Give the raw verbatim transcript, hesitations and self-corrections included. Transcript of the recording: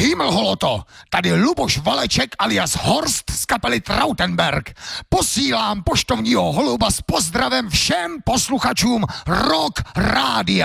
Himmelholoto, tady Luboš Valeček alias Horst z kapely Trautenberg. Posílám poštovního holuba s pozdravem všem posluchačům Rock Rádia.